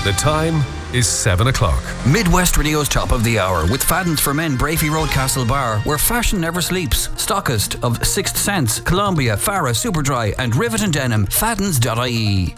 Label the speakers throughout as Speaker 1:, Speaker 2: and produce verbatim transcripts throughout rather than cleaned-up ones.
Speaker 1: The time is seven o'clock.
Speaker 2: Midwest Radio's top of the hour with Fadden's for Men, Brafey Road, Castlebar, where fashion never sleeps. Stockist of Sixth Sense, Columbia, Farah, Superdry and Rivet and Denim. Faddens dot I E.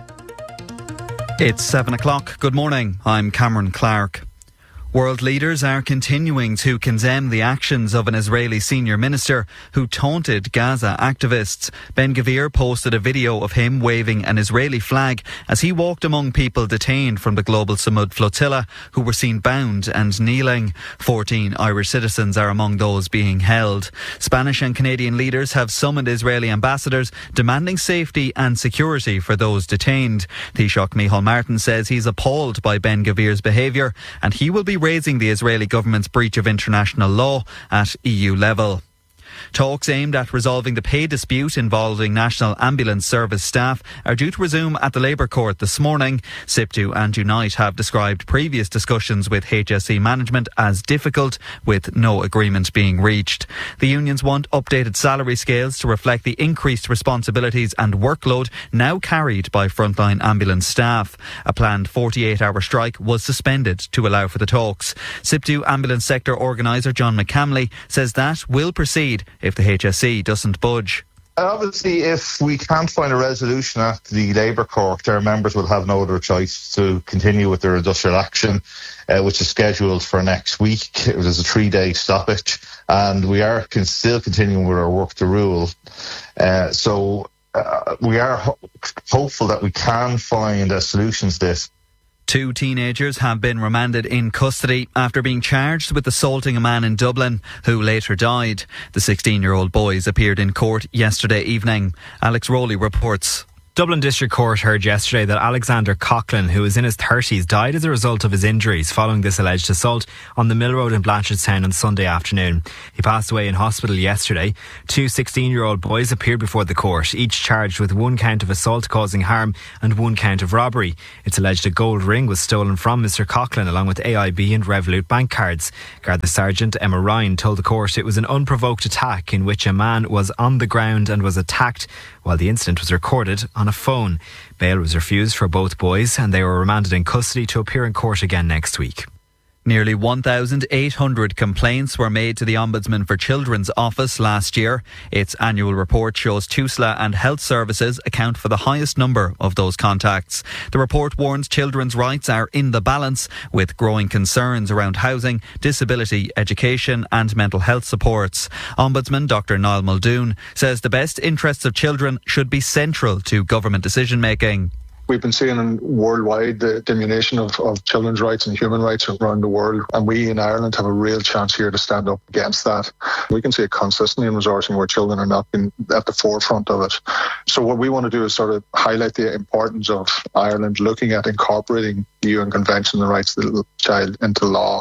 Speaker 3: It's seven o'clock. Good morning. I'm Cameron Clark. World leaders are continuing to condemn the actions of an Israeli senior minister who taunted Gaza activists. Ben-Gvir posted a video of him waving an Israeli flag as he walked among people detained from the Global Samud flotilla who were seen bound and kneeling. Fourteen Irish citizens are among those being held. Spanish and Canadian leaders have summoned Israeli ambassadors demanding safety and security for those detained. Taoiseach Micheál Martin says he's appalled by Ben-Gvir's behaviour and he will be raising the Israeli government's breach of international law at E U level. Talks aimed at resolving the pay dispute involving National Ambulance Service staff are due to resume at the Labour Court this morning. SIPTU and Unite have described previous discussions with H S E management as difficult, with no agreement being reached. The unions want updated salary scales to reflect the increased responsibilities and workload now carried by frontline ambulance staff. A planned forty-eight hour strike was suspended to allow for the talks. SIPTU ambulance sector organiser John McCamley says that will proceed if the H S E doesn't budge.
Speaker 4: Obviously, if we can't find a resolution at the Labour Court, our members will have no other choice to continue with their industrial action, uh, which is scheduled for next week. There's a three-day stoppage, and we are can still continuing with our work to rule. Uh, so uh, we are ho- hopeful that we can find a solution to this.
Speaker 3: Two teenagers have been remanded in custody after being charged with assaulting a man in Dublin who later died. The sixteen-year-old boys appeared in court yesterday evening. Alex Rowley reports.
Speaker 5: Dublin District Court heard yesterday that Alexander Coughlin, who was in his thirties, died as a result of his injuries following this alleged assault on the Mill Road in Blanchardstown on Sunday afternoon. He passed away in hospital yesterday. Two sixteen-year-old boys appeared before the court, each charged with one count of assault causing harm and one count of robbery. It's alleged a gold ring was stolen from Mister Coughlin along with A I B and Revolut bank cards. Garda Sergeant Emma Ryan told the court it was an unprovoked attack in which a man was on the ground and was attacked, while the incident was recorded on a phone. Bail was refused for both boys and they were remanded in custody to appear in court again next week. Nearly one thousand eight hundred complaints were made to the Ombudsman for Children's Office last year. Its annual report shows TUSLA and health services account for the highest number of those contacts. The report warns children's rights are in the balance, with growing concerns around housing, disability, education and mental health supports. Ombudsman Doctor Niall Muldoon says the best interests of children should be central to government decision making.
Speaker 6: We've been seeing worldwide the diminution of, of children's rights and human rights around the world, and we in Ireland have a real chance here to stand up against that. We can see it consistently in resourcing where children are not in, at the forefront of it. So what we want to do is sort of highlight the importance of Ireland looking at incorporating the U N Convention on the Rights of the Child into law.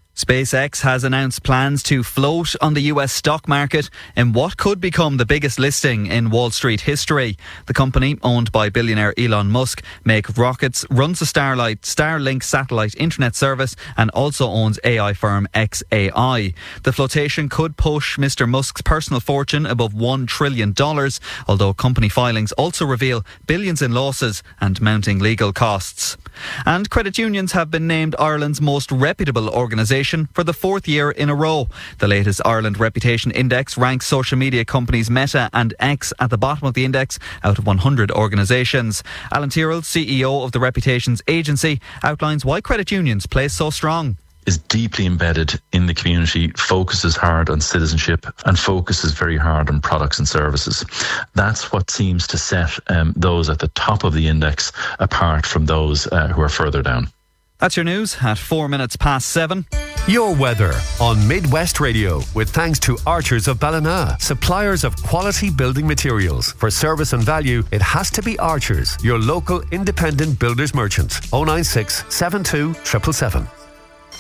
Speaker 3: SpaceX has announced plans to float on the U S stock market in what could become the biggest listing in Wall Street history. The company, owned by billionaire Elon Musk, makes rockets, runs a Starlight, Starlink satellite internet service and also owns A I firm X A I. The flotation could push Mister Musk's personal fortune above one trillion dollars, although company filings also reveal billions in losses and mounting legal costs. And credit unions have been named Ireland's most reputable organisation for the fourth year in a row. The latest Ireland Reputation Index ranks social media companies Meta and X at the bottom of the index out of one hundred organisations. Alan Tyrrell, C E O of the Reputations Agency, outlines why credit unions play so strong.
Speaker 7: Is deeply embedded in the community, focuses hard on citizenship and focuses very hard on products and services. That's what seems to set um, those at the top of the index apart from those uh, who are further down.
Speaker 3: That's your news at four minutes past seven.
Speaker 1: Your weather on Midwest Radio, with thanks to Archers of Ballina, suppliers of quality building materials. For service and value, it has to be Archers, your local independent builders merchant. oh nine six, seven two, seven seven seven.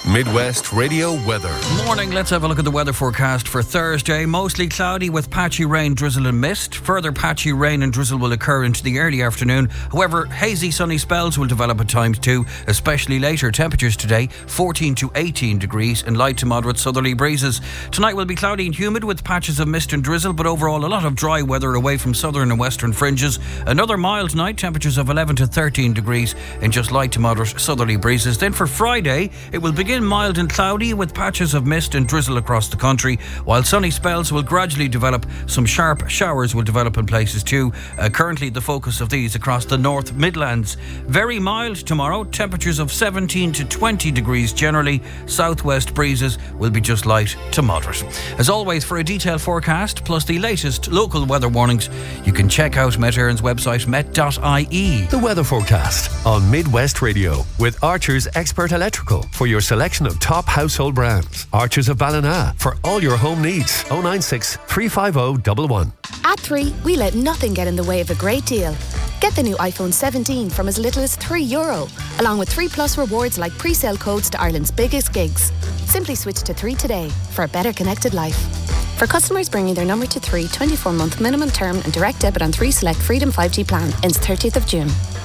Speaker 1: Midwest Radio weather.
Speaker 2: Morning, let's have a look at the weather forecast for Thursday. Mostly cloudy with patchy rain, drizzle and mist. Further patchy rain and drizzle will occur into the early afternoon. However, hazy sunny spells will develop at times too, especially later. Temperatures today fourteen to eighteen degrees and light to moderate southerly breezes. Tonight will be cloudy and humid with patches of mist and drizzle, but overall a lot of dry weather away from southern and western fringes. Another mild night, temperatures of eleven to thirteen degrees and just light to moderate southerly breezes. Then for Friday, it will begin mild and cloudy with patches of mist and drizzle across the country, while sunny spells will gradually develop. Some sharp showers will develop in places too. Uh, currently the focus of these across the North Midlands. Very mild tomorrow, temperatures of seventeen to twenty degrees generally. Southwest breezes will be just light to moderate. As always, for a detailed forecast plus the latest local weather warnings, you can check out Met Éireann's website met dot I E.
Speaker 1: The weather forecast on Midwest Radio with Archer's Expert Electrical for your selection of top household brands. Archers of Ballina for all your home needs. oh nine six, three five oh, one one.
Speaker 8: At three, we let nothing get in the way of a great deal. Get the new iPhone seventeen from as little as three euro, along with three plus rewards like pre-sale codes to Ireland's biggest gigs. Simply switch to three today for a better connected life. For customers bringing their number to three, twenty-four month minimum term and direct debit on three select Freedom five G plan ends thirtieth of June.